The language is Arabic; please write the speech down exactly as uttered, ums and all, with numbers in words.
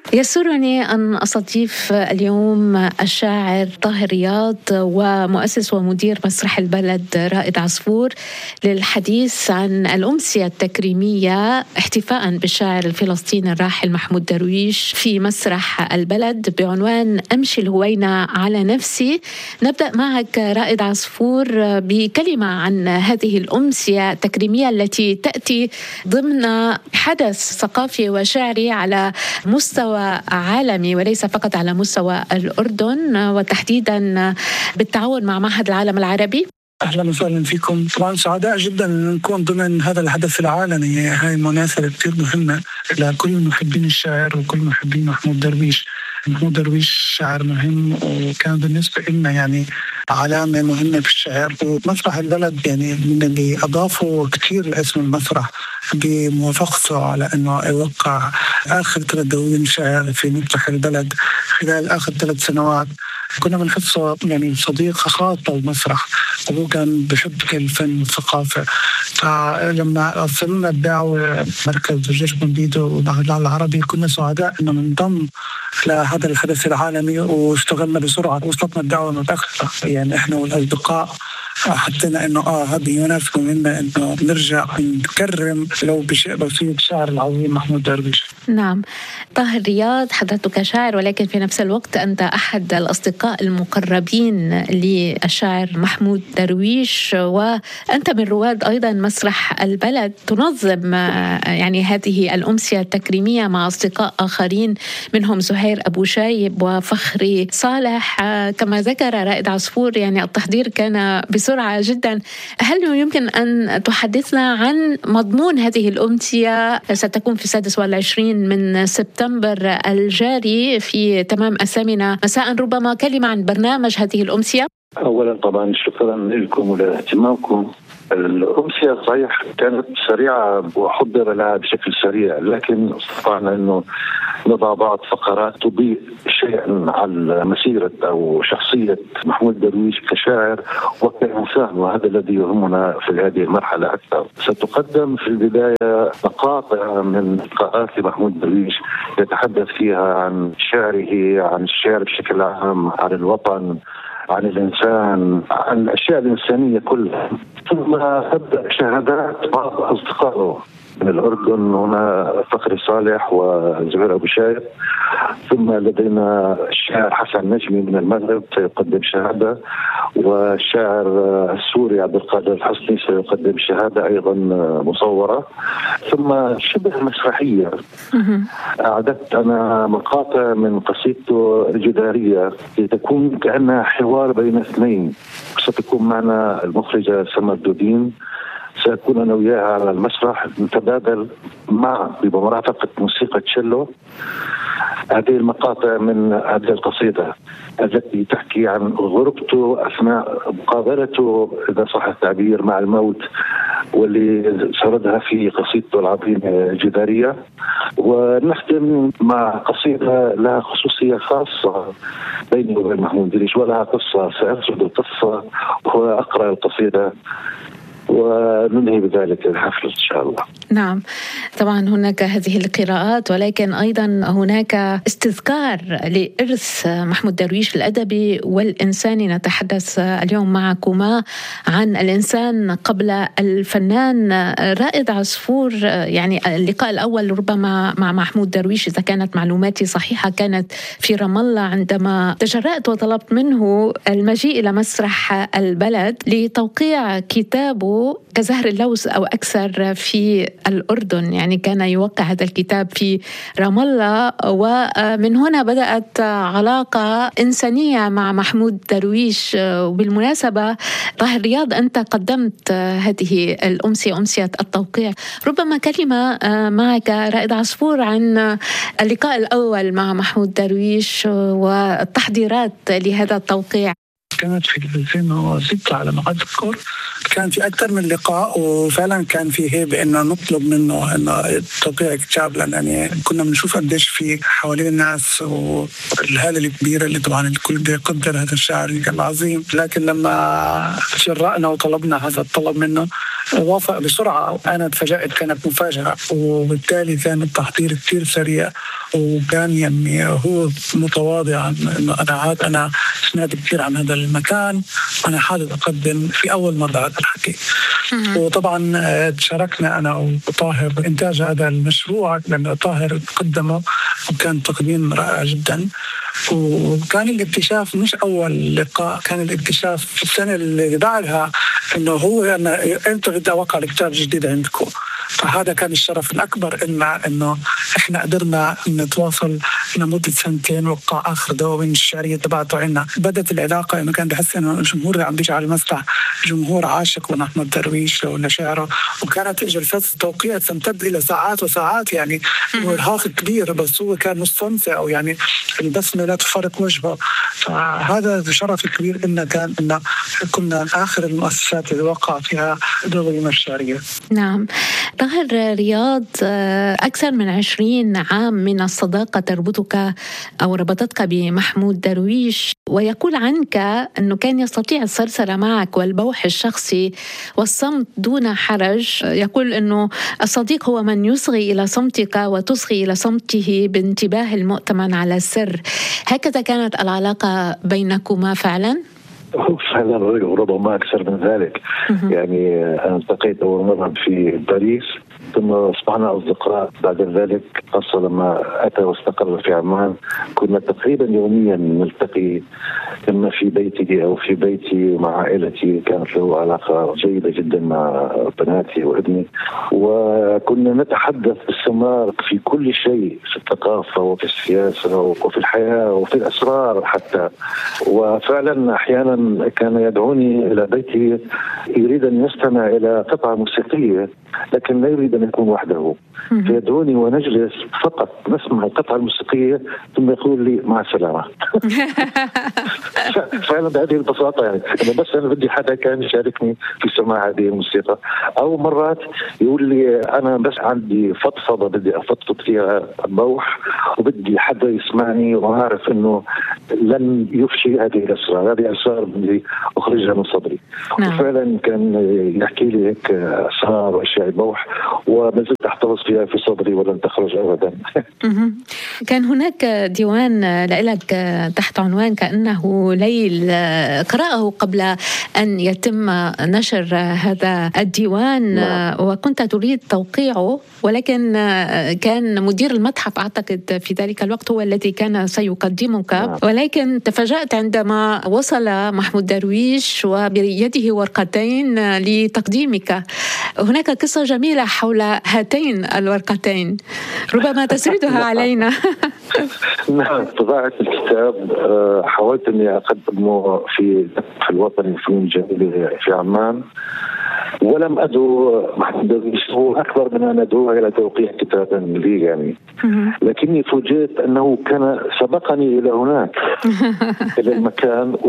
يسرني أن أستضيف اليوم الشاعر طاهر رياض ومؤسس ومدير مسرح البلد رائد عصفور للحديث عن الأمسية التكريمية احتفاء بالشاعر الفلسطيني الراحل محمود درويش في مسرح البلد بعنوان أمشي الهوينة على نفسي. نبدأ معك رائد عصفور بكلمة عن هذه الأمسية التكريمية التي تأتي ضمن حدث ثقافي وشعري على مستوى عالمي وليس فقط على مستوى الأردن، وتحديدا بالتعاون مع معهد العالم العربي. أهلا وسهلا فيكم. طبعا سعداء جدا أن نكون ضمن هذا الحدث العالمي. هاي مناسبة كثير مهمة لكل محبين الشاعر وكل محبين محمود درويش. محمود درويش شاعر مهم، وكان بالنسبة لنا يعني علامة مهمة في الشعر. ومسرح البلد يعني من اللي أضافوا كثير لاسم المسرح بموافقته على أنه يوقع آخر ثلاث دواوين شعر في مسرح البلد خلال آخر ثلاث سنوات. كنا بنحسه يعني صديق خاص للمسرح، وهو كان بحب الفن والثقافة. فلما أرسلنا الدعوة مركز الجيش بنديدو ومعهد العالم العربي كنا سعداء إنه ننضم لهذا الحدث العالمي، واشتغلنا بسرعة. وصلتنا الدعوة متأخرة يعني إحنا والأصدقاء حطينا إنه آه هذه مناسبة منا إنه نرجع نكرم لو بشيء بسيط الشاعر العظيم محمود درويش. نعم، طاهر رياض، حضرتك شاعر ولكن في نفس الوقت أنت أحد الأصدقاء المقربين للشاعر محمود درويش، وأنت من رواد أيضا مسرح البلد. تنظم يعني هذه الأمسية التكريمية مع أصدقاء آخرين منهم زهير أبو شايب وفخري صالح. كما ذكر رائد عصفور يعني التحضير كان بسرعة جدا. هل يمكن أن تحدثنا عن مضمون هذه الأمسية؟ ستكون في السادس والعشرين من سبتمبر الجاري في تمام الثامنة مساء. ربما كلمة عن برنامج هذه الأمسية. أولا طبعا شكرا لكم ولاهتمامكم. الأمسية صحيح كانت سريعة وحضر لها بشكل سريع، لكن استطعنا أنه نضع بعض فقرات تضيء شيئا على مسيرة أو شخصية محمود درويش كشاعر وكإنسان، وهذا الذي يهمنا في هذه المرحلة أكثر. ستقدم في البداية مقاطع من لقاءات محمود درويش يتحدث فيها عن شعره، عن الشعر بشكل عام، عن الوطن، عن الإنسان، عن الأشياء الإنسانية كلها. ثم تبدأ شهادات بعض أصدقائه من الأردن، هنا فخري صالح وزهير أبو شايب. ثم لدينا الشاعر حسن نجمي من المغرب سيقدم شهادة، والشاعر السوري عبد القادر الحسني سيقدم شهادة أيضا مصورة. ثم شبه مسرحية أعددت أنا مقاطع من قصيدته الجدارية لتكون كأنها حوار بين اثنين. ستكون معنا المخرجة سما الدودين، سأكون أنا وياها على المسرح نتبادل مع بمرافقة موسيقى تشيلو هذه المقاطع من هذه القصيدة التي تحكي عن غربته أثناء مقابلته إذا صح التعبير مع الموت، واللي سردها في قصيدته العظيمة الجدارية. ونختم مع قصيدة لها خصوصية خاصة بيني وبين محمود درويش ولها قصة، سأسرد القصة وأقرأ القصيدة وننهي بذلك الحفل إن شاء الله. نعم، طبعا هناك هذه القراءات، ولكن أيضا هناك استذكار لإرث محمود درويش الأدبي والإنساني. نتحدث اليوم معكما عن الإنسان قبل الفنان. رائد عصفور، يعني اللقاء الأول ربما مع محمود درويش إذا كانت معلوماتي صحيحة كانت في رام الله، عندما تجرأت وطلبت منه المجيء إلى مسرح البلد لتوقيع كتابه كزهر اللوز أو أكثر في الأردن. يعني كان يوقع هذا الكتاب في رام الله، ومن هنا بدأت علاقة إنسانية مع محمود درويش. وبالمناسبة طاهر رياض، أنت قدمت هذه الأمسية، أمسية التوقيع. ربما كلمة معك رائد عصفور عن اللقاء الأول مع محمود درويش والتحضيرات لهذا التوقيع. كانت في ألفين وستة على ما أذكر، كان في أكثر من لقاء، وفعلا كان في هيبة بأنه نطلب منه أنه توقيع كتاب، لأن يعني كنا بنشوف قديش في حوالين الناس والهالة الكبيرة اللي طبعا الكل بده يقدر هذا الشاعر العظيم. لكن لما جرأنا وطلبنا هذا الطلب منه وافق بسرعة. أنا تفاجأت، كانت مفاجأة، وبالتالي كان التحضير كتير سريع. وكان يعني هو متواضع إنه أنا عاد أنا سمعت كثير عن هذا المكان، أنا حابب أقدم في أول مرة هذا الحكي. وطبعا شاركنا أنا وطاهر بإنتاج هذا المشروع، لأن طاهر قدمه وكان تقديم رائع جدا. وكان الاكتشاف مش أول لقاء، كان الاكتشاف في السنة اللي بعدها إنه هو أنا أنت بدي أوقع الكتاب الجديد عندكم. فهذا كان الشرف الأكبر إلنا، إنه إحنا قدرنا نتواصل لمدة سنتين، وقع آخر دواوين الشعرية تبعته عنا. بدت العلاقة إنه كان بحس إنه الجمهور اللي عم بيجي على المسرح جمهور عاشق لأحمد درويش ولشعره، وكانت جلسات التوقيع تمتد إلى ساعات وساعات، يعني وإرهاق كبير، بس هو كان مستمتع، أو يعني البسمة لا تفارق وجهه. فهذا شرف كبير إنه كان إنه كنا آخر المؤسسات اللي وقع فيها دواوين الشعرية. نعم. طاهر رياض، أكثر من عشرين عام من الصداقة تربطك أو ربطتك بمحمود درويش، ويقول عنك أنه كان يستطيع السرسرة معك والبوح الشخصي والصمت دون حرج. يقول أنه الصديق هو من يصغي إلى صمتك وتصغي إلى صمته بانتباه المؤتمن على السر. هكذا كانت العلاقة بينكما فعلا؟ فعلا ربما أكثر من ذلك. يعني أنا التقيت أول مرة في باريس، ثم أصبحنا أصدقاء بعد ذلك، خاصة لما أتى واستقر في عمان. كنا تقريبا يوميا نلتقي، إما في بيته أو في بيتي مع عائلتي. كانت له علاقة جيدة جدا مع بناتي وابني، وكنا نتحدث باستمرار في كل شيء، في الثقافة وفي السياسة وفي الحياة وفي الأسرار حتى. وفعلا أحيانا كان يدعوني إلى بيته، يريد أن يستمع إلى قطعة موسيقية لكن لا يريد أن يكون وحده، فيدعوني ونجلس فقط نسمع القطعة الموسيقية ثم يقول لي مع السلامة. فعلا بهذه البساطة، يعني أنا بس أنا بدي حدا كان يشاركني في سماع هذه الموسيقى. أو مرات يقول لي أنا بس عندي فضفضة بدي أفضفض فيها بوح، وبدي حدا يسمعني وأعرف إنه لن يفشي هذه الأسرار، هذه أسرار بدي أخرجها من صدري. نعم. وفعلا كان يحكي لي هيك أسرار وأشياء بوح، وما زلت أحتفظ فيها في صدري ولن تخرج أبدا. كان هناك ديوان لك تحت عنوان كأنه ليل، قرأه قبل أن يتم نشر هذا الديوان. نعم. وكنت تريد توقيعه، ولكن كان مدير المتحف أعتقد في ذلك الوقت هو الذي كان سيقدمك. نعم. ولكن تفاجأت عندما وصل محمود درويش وبيده ورقتين لتقديمك. هناك قصة جميلة حول هاتين الورقتين، ربما تسردها علينا. نعم، طباعة الكتاب حاولت أني أقدمه في الوطني الفنون الجميلة في عمان، ولم أدعو محمود درويش، هو أكبر من أن أدعوه إلى توقيع كتابا لي يعني. لكني فوجئت أنه كان سبقني إلى هناك إلى المكان.